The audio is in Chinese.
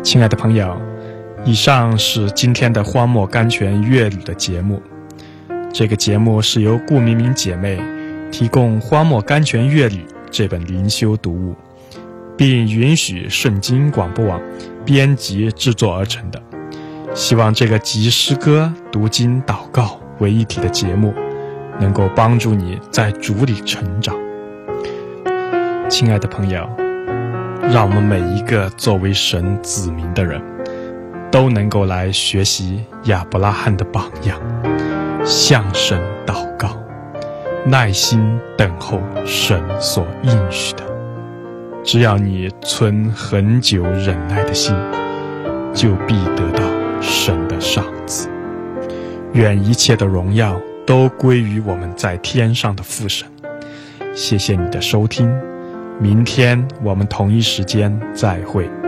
亲爱的朋友，以上是今天的荒漠甘泉乐旅的节目。这个节目是由顾明明姐妹提供《荒漠甘泉乐旅》这本灵修读物，并允许圣经广播网编辑制作而成的。希望这个集诗歌、读经、祷告为一体的节目能够帮助你在主里成长。亲爱的朋友，让我们每一个作为神子民的人都能够来学习亚伯拉罕的榜样，向神祷告，耐心等候神所应许的。只要你存恒久忍耐的心，就必得到神的赏赐。愿一切的荣耀都归于我们在天上的父神。谢谢你的收听，明天我们同一时间再会。